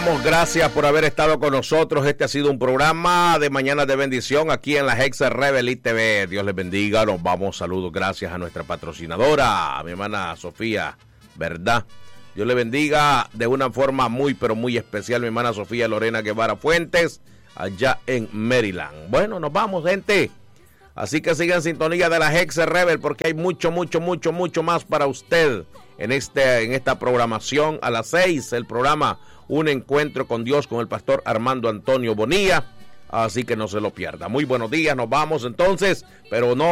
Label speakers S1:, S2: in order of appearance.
S1: vamos, gracias por haber estado con nosotros. Este ha sido un programa de Mañana de Bendición aquí en la Hexa Rebel TV. Dios les bendiga, nos vamos, saludos, gracias a nuestra patrocinadora, a mi hermana Sofía, ¿verdad? Dios le bendiga de una forma muy, pero muy especial, mi hermana Sofía Lorena Guevara Fuentes, allá en Maryland. Bueno, nos vamos, gente. Así que sigan en sintonía de la Hexa Rebel porque hay mucho más para usted en esta programación. A las 6, el programa Un Encuentro con Dios con el pastor Armando Antonio Bonilla. Así que no se lo pierda. Muy buenos días, nos vamos entonces, pero no